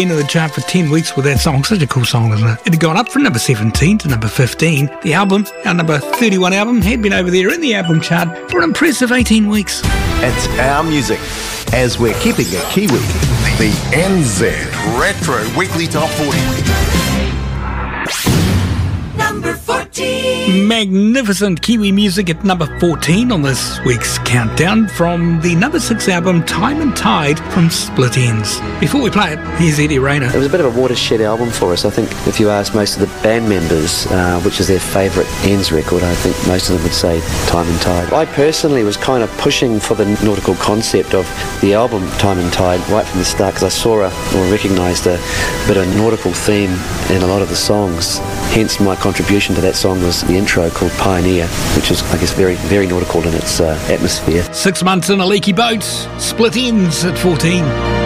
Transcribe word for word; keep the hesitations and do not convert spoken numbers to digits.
Into the chart for ten weeks with that song. Such a cool song, isn't it? It had gone up from number seventeen to number fifteen. The album, our number thirty-one album, had been over there in the album chart for an impressive eighteen weeks. It's our music, as we're keeping it Kiwi. The N Z Retro Weekly Top forty. Number fourteen. Magnificent Kiwi music at number fourteen on this week's countdown from the number six album Time and Tide from Split Enz. Before we play it, here's Eddie Rayner. It was a bit of a watershed album for us. I think if you ask most of the band members uh, which is their favourite Enz record, I think most of them would say Time and Tide. I personally was kind of pushing for the nautical concept of the album Time and Tide right from the start, because I saw a, or recognised a bit of a nautical theme in a lot of the songs. Hence my contribution to that song was the intro called Pioneer, which is, I guess, very, very nautical in its uh, atmosphere. Six months in a leaky boat, Split Enz at fourteen.